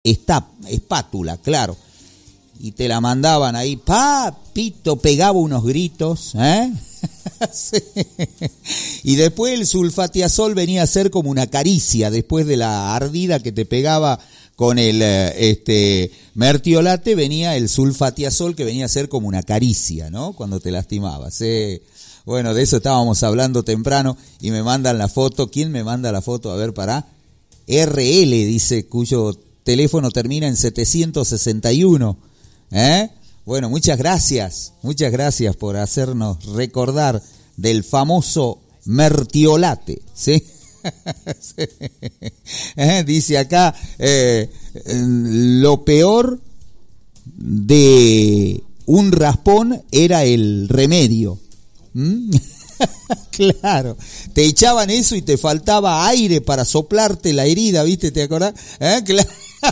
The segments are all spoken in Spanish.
espátula, claro. Y te la mandaban ahí, papito, pegaba unos gritos, ¿eh? Sí. Y después el sulfatiazol venía a ser como una caricia, después de la ardida que te pegaba con el mertiolate, venía el sulfatiazol que venía a ser como una caricia, ¿no? Cuando te lastimabas. Bueno, de eso estábamos hablando temprano y me mandan la foto. ¿Quién me manda la foto? A ver, pará. RL, dice, cuyo teléfono termina en 761. Bueno, muchas gracias por hacernos recordar del famoso mertiolate, ¿sí? Sí. Dice acá, lo peor de un raspón era el remedio. Claro, te echaban eso y te faltaba aire para soplarte la herida, ¿viste? ¿Te acordás? Claro.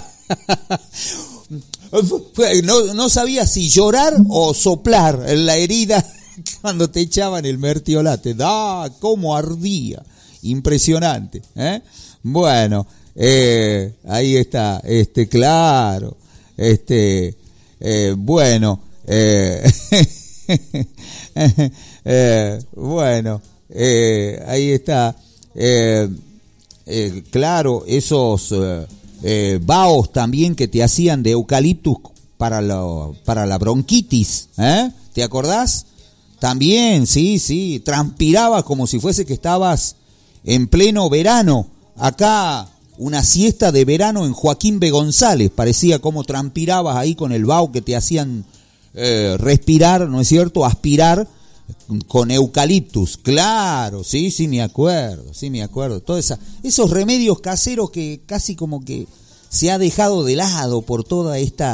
No sabía si llorar o soplar en la herida cuando te echaban el mertiolate. Cómo ardía. Impresionante, Bueno, ahí está, claro, bueno, bueno, ahí está, claro, esos vaos también que te hacían de eucaliptus para la bronquitis, ¿te acordás? También, sí, transpirabas como si fuese que estabas en pleno verano. Acá una siesta de verano en Joaquín B. González, parecía como transpirabas ahí con el vaho que te hacían respirar, ¿no es cierto? Aspirar con eucaliptus, claro, sí me acuerdo, todos esos remedios caseros que casi como que se ha dejado de lado por toda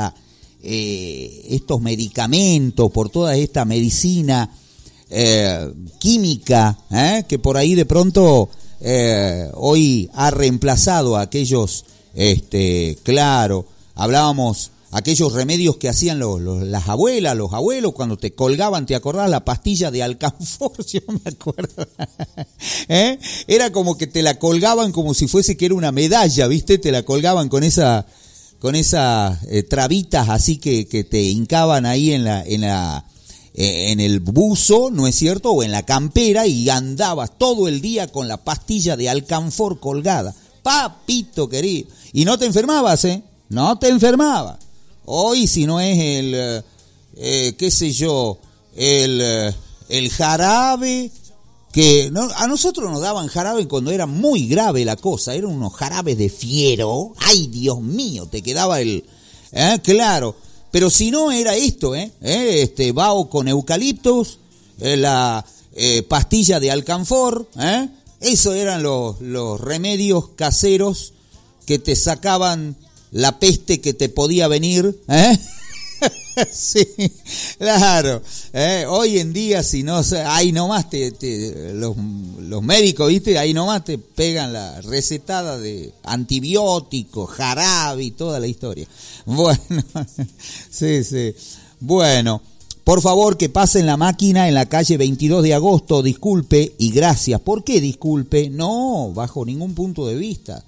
estos medicamentos, por toda esta medicina química, que por ahí de pronto hoy ha reemplazado a aquellos, claro, hablábamos, aquellos remedios que hacían las abuelas, los abuelos, cuando te colgaban, ¿te acordás? La pastilla de alcanfor, yo me acuerdo. Era como que te la colgaban como si fuese que era una medalla, ¿viste? Te la colgaban con esas trabitas así que te hincaban ahí en el buzo, ¿no es cierto? O en la campera, y andabas todo el día con la pastilla de alcanfor colgada. Papito querido. Y no te enfermabas, no te enfermabas. Hoy, si no es qué sé yo, el jarabe, que a nosotros nos daban jarabe cuando era muy grave la cosa, eran unos jarabes de fiero, ay Dios mío, te quedaba claro, pero si no era esto, vaho con eucaliptus, la pastilla de alcanfor, eso eran los remedios caseros que te sacaban la peste que te podía venir, Sí, claro. Hoy en día, si no, ahí nomás los médicos, ¿viste? Ahí nomás te pegan la recetada de antibióticos, jarabe y toda la historia. Bueno, sí. Bueno, por favor que pasen la máquina en la calle 22 de agosto, disculpe y gracias. ¿Por qué disculpe? No, bajo ningún punto de vista.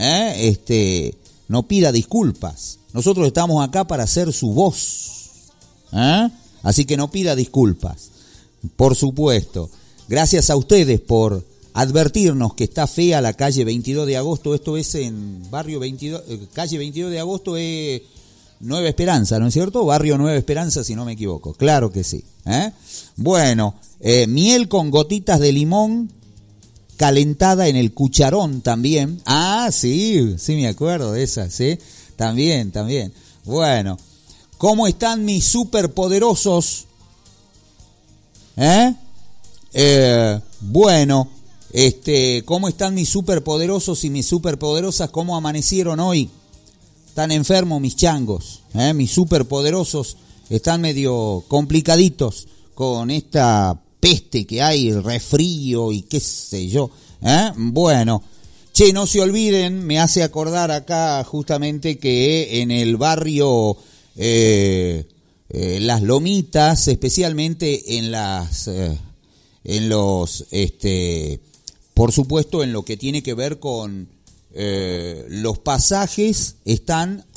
No pida disculpas. Nosotros estamos acá para ser su voz. Así que no pida disculpas. Por supuesto. Gracias a ustedes por advertirnos que está fea la calle 22 de agosto. Esto es en barrio 22, calle 22 de agosto es Nueva Esperanza, ¿no es cierto? Barrio Nueva Esperanza, si no me equivoco. Claro que sí. Bueno, miel con gotitas de limón calentada en el cucharón también. Ah, sí me acuerdo de esa, ¿sí? También. Bueno, ¿cómo están mis superpoderosos? Bueno, ¿cómo están mis superpoderosos y mis superpoderosas? ¿Cómo amanecieron hoy? Están enfermos mis changos, mis superpoderosos están medio complicaditos con esta peste que hay, el resfrío y qué sé yo. Bueno, che, no se olviden, me hace acordar acá justamente que en el barrio Las Lomitas, especialmente por supuesto en lo que tiene que ver con los pasajes están